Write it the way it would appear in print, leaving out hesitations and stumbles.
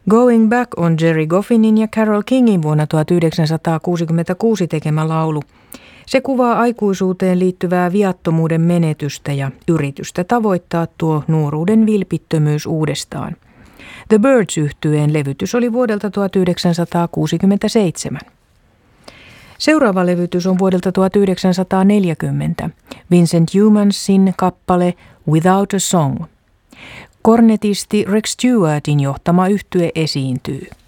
Going Back on Jerry Goffinin ja Carole Kingin vuonna 1966 tekemä laulu. Se kuvaa aikuisuuteen liittyvää viattomuuden menetystä ja yritystä tavoittaa tuo nuoruuden vilpittömyys uudestaan. The Byrds-yhtyeen levytys oli vuodelta 1967. Seuraava levytys on vuodelta 1940, Vincent Youmans' kappale Without a Song. Kornetisti Rex Stewartin johtama yhtye esiintyy.